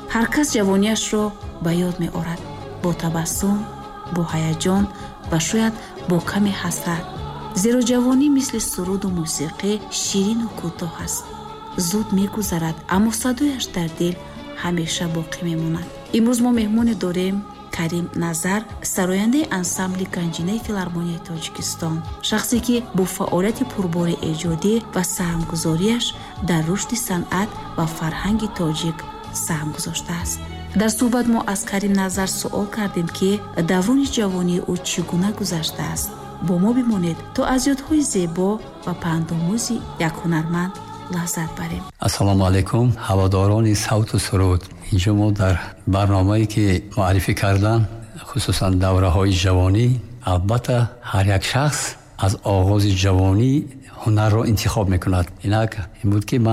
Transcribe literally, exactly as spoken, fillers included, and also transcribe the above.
ҳар кас ҷавониашро ба ёд меорад, бо табассум, бо ҳаяҷон ва шояд бо каме ҳасрат. зеро ҷавонӣ мисли суруду мусиқӣ ширину кӯтоҳ аст. зуд мегузарад, аммо садояш дар дил ҳамеша боқӣ мемонад. имрӯз мо меҳмоне дорем Карим Назар, сарояндаи ансамбли Ганҷинаи филармонияи Тоҷикистон, шахсе ки бо фаъолияти пурбори эҷодӣ ва саҳмгузорияш дар рушди санъат ва фарҳанги тоҷик саҳм гузоштааст. дар суҳбат мо аз Карим Назар суол кардем ки даврони ҷавонии ӯ чӣ гуна гузаштааст. бо мо бимонед то аз ёдҳои зебо ва пандомӯзи як ҳунарманд лаззат барем. ассалому алайкум ҳаводорони савту суруд. инҷо мо дар барномае ки муаррифӣ кардан, хусусан давраҳои ҷавонӣ, албатта ҳар як шахс аз оғози ҷавонӣ ҳунарро интихоб мекунад. инак ин буд ки